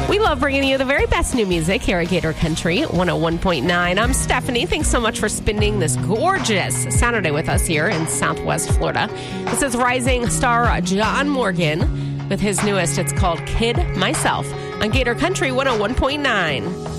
We love bringing you the very best new music here at Gator Country 101.9. I'm Stephanie. Thanks so much for spending this gorgeous Saturday with us here in Southwest Florida. This is rising star John Morgan with his newest. It's called Kid Myself on Gator Country 101.9.